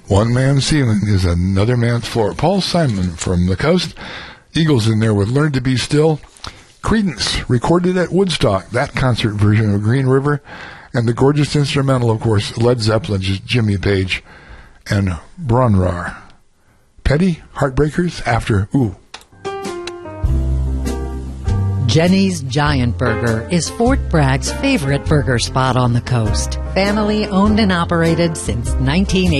One man's ceiling is another man's floor. Paul Simon from the coast. Eagles in there with Learn to Be Still. Creedence, recorded at Woodstock, that concert version of Green River. And the gorgeous instrumental, of course, Led Zeppelin's Jimmy Page and Bronrar. Petty, Heartbreakers, after Ooh. Jenny's Giant Burger is Fort Bragg's favorite burger spot on the coast. Family owned and operated since 1980.